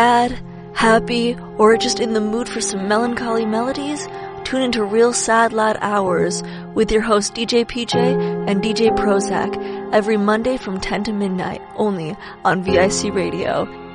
Sad, happy, or just in the mood for some melancholy melodies? Tune into Real Sad Lad Hours with your host DJ PJ and DJ Prozac every Monday from 10 to midnight, only on VIC Radio.